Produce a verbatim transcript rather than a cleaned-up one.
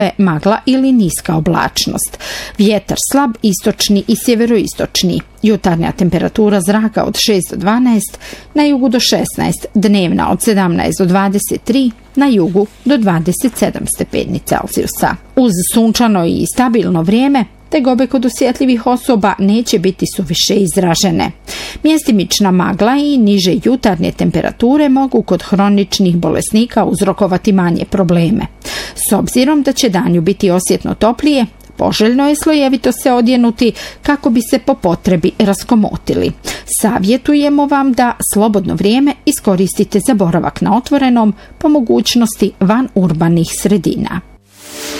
magla ili niska oblačnost. Vjetar slab, istočni i sjeveroistočni. Jutarnja temperatura zraka od šest do dvanaest, na jugu do šesnaest, dnevna od sedamnaest do dvadeset tri, na jugu do dvadeset sedam stepeni Celzijusa. Uz sunčano i stabilno vrijeme, tegobe kod osjetljivih osoba neće biti suviše izražene. Mjestimična magla i niže jutarnje temperature mogu kod hroničnih bolesnika uzrokovati manje probleme. S obzirom da će danju biti osjetno toplije, poželjno je slojevito se odjenuti kako bi se po potrebi raskomotili. Savjetujemo vam da slobodno vrijeme iskoristite za boravak na otvorenom, po mogućnosti van urbanih sredina.